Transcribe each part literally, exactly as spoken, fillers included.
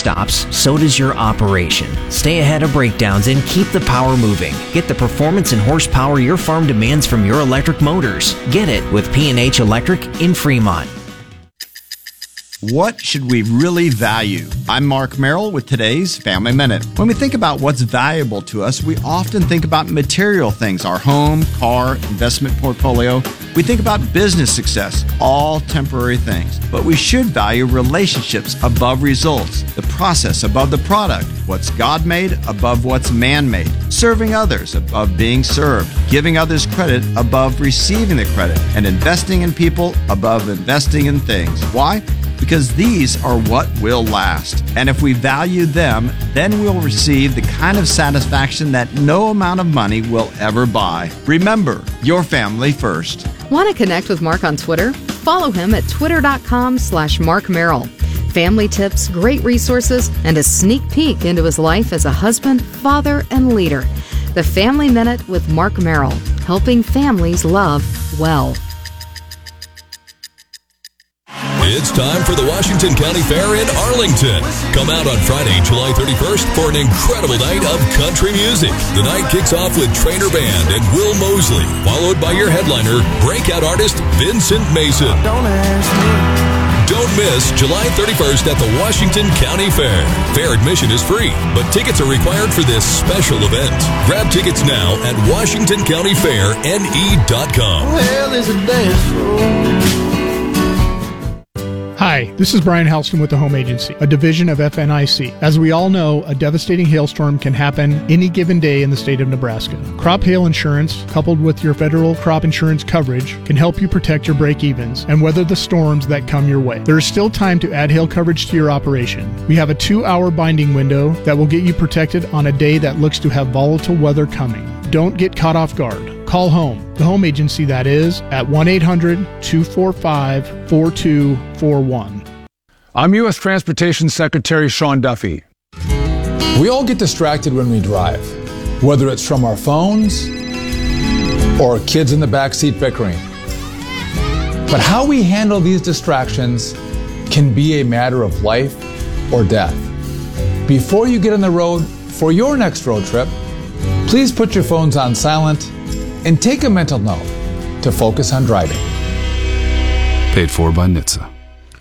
stops, so does your operation. Stay ahead of breakdowns and keep the power moving. Get the performance and horsepower your farm demands from your electric motors. Get it with P and H Electric in Fremont. What should we really value? I'm Mark Merrill with today's Family Minute. When we think about what's valuable to us, we often think about material things, our home, car, investment portfolio. We think about business success, all temporary things. But we should value relationships above results, the process above the product, what's God-made above what's man-made, serving others above being served, giving others credit above receiving the credit, and investing in people above investing in things. Why? Because these are what will last. And if we value them, then we'll receive the kind of satisfaction that no amount of money will ever buy. Remember, your family first. Want to connect with Mark on Twitter? Follow him at twitter.com slash Mark Merrill. Family tips, great resources, and a sneak peek into his life as a husband, father, and leader. The Family Minute with Mark Merrill, helping families love well. It's time for the Washington County Fair in Arlington. Come out on Friday, July thirty-first for an incredible night of country music. The night kicks off with Trainer Band and Will Mosley, followed by your headliner, breakout artist Vincent Mason. Don't ask me. Don't miss July thirty-first at the Washington County Fair. Fair admission is free, but tickets are required for this special event. Grab tickets now at washington county fair n e dot com. Well, there's a dance floor. Hi, this is Brian Halston with the Home Agency, a division of F N I C. As we all know, a devastating hailstorm can happen any given day in the state of Nebraska. Crop hail insurance, coupled with your federal crop insurance coverage, can help you protect your break-evens and weather the storms that come your way. There is still time to add hail coverage to your operation. We have a two-hour binding window that will get you protected on a day that looks to have volatile weather coming. Don't get caught off guard. Call home, the Home Agency that is, at one eight hundred two four five four two four one. I'm U S Transportation Secretary Sean Duffy. We all get distracted when we drive, whether it's from our phones or kids in the backseat bickering. But how we handle these distractions can be a matter of life or death. Before you get on the road for your next road trip, please put your phones on silent and take a mental note to focus on driving. Paid for by N H T S A.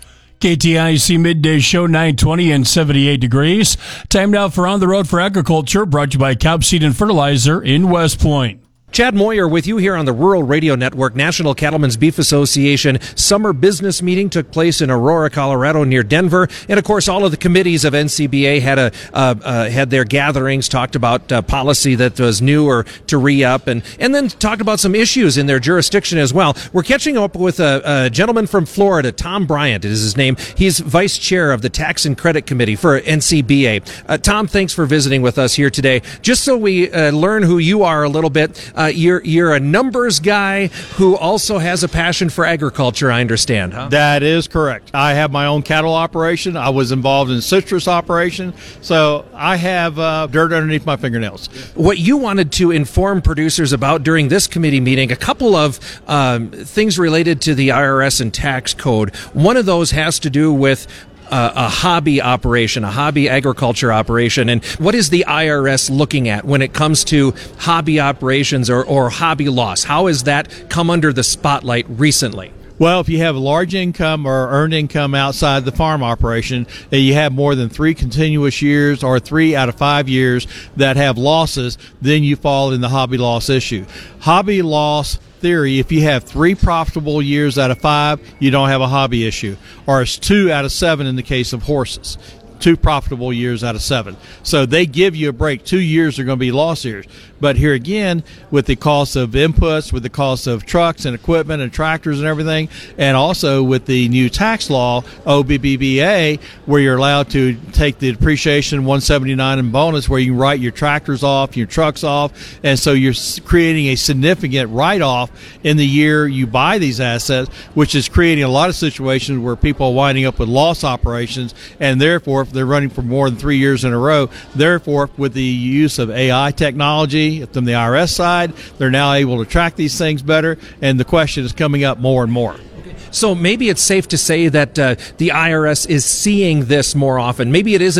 K T I C Midday Show, nine twenty and seventy-eight degrees. Time now for On the Road for Agriculture, brought to you by Cobb Seed and Fertilizer in West Point. Chad Moyer with you here on the Rural Radio Network. National Cattlemen's Beef Association summer business meeting took place in Aurora, Colorado, near Denver. And, of course, all of the committees of N C B A had a uh, uh, had their gatherings, talked about uh, policy that was new or to re-up, and, and then talked about some issues in their jurisdiction as well. We're catching up with a, a gentleman from Florida, Tom Bryant is his name. He's vice chair of the Tax and Credit Committee for N C B A. Uh, Tom, thanks for visiting with us here today. Just so we uh, learn who you are a little bit, uh, you're you're a numbers guy who also has a passion for agriculture, I understand, huh? That is correct. I have my own cattle operation. I was involved in citrus operation, so I have uh, dirt underneath my fingernails. What you wanted to inform producers about during this committee meeting, a couple of um, things related to the I R S and tax code. One of those has to do with Uh, a hobby operation, a hobby agriculture operation. And what is the I R S looking at when it comes to hobby operations or, or hobby loss? How has that come under the spotlight recently? Well, if you have a large income or earned income outside the farm operation, and you have more than three continuous years or three out of five years that have losses, then you fall in the hobby loss issue. Hobby loss theory, if you have three profitable years out of five, you don't have a hobby issue. Or it's two out of seven in the case of horses. Two profitable years out of seven. So they give you a break. Two years are going to be loss years. But here again, with the cost of inputs, with the cost of trucks and equipment and tractors and everything, and also with the new tax law, O B B B A, where you're allowed to take the depreciation one seventy-nine and bonus, where you can write your tractors off, your trucks off, and so you're creating a significant write-off in the year you buy these assets, which is creating a lot of situations where people are winding up with loss operations, and therefore, if they're running for more than three years in a row, therefore, with the use of A I technology from the I R S side, they're now able to track these things better, and the question is coming up more and more. So maybe it's safe to say that uh, the I R S is seeing this more often. Maybe it isn't